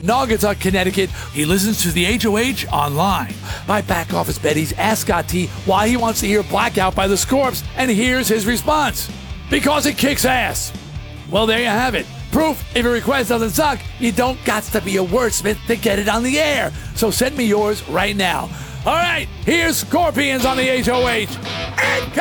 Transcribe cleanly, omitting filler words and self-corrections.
Naugatuck, Connecticut. He listens to the HOH online. My back office Betty's asked Scott T why he wants to hear Blackout by the Scorps, and here's his response. Because it kicks ass. Well, there you have it. Proof, if your request doesn't suck, you don't got to be a wordsmith to get it on the air. So send me yours right now. All right, here's Scorpions on the HOH. And